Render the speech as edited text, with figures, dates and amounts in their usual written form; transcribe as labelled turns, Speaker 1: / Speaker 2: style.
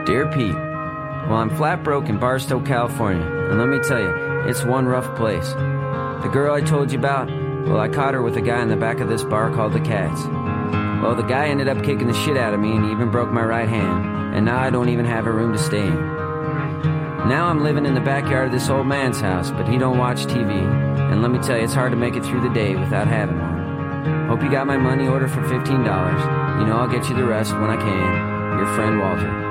Speaker 1: Dear Pete, well, I'm flat broke in Barstow, California, and let me tell you, it's one rough place. The girl I told you about, well, I caught her with a guy in the back of this bar called the Cats. Well, the guy ended up kicking the shit out of me, and he even broke my right hand, and now I don't even have a room to stay in. Now I'm living in the backyard of this old man's house, but he don't watch TV, and let me tell you, it's hard to make it through the day without having one. Hope you got my money order for $15. You know I'll get you the rest when I can. Your friend Walter.